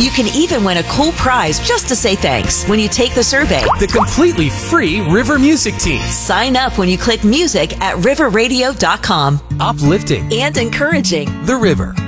You can even win a cool prize just to say thanks when you take the survey. The completely free River Music Team. Sign up when you click music at riverradio.com. Uplifting and encouraging the river.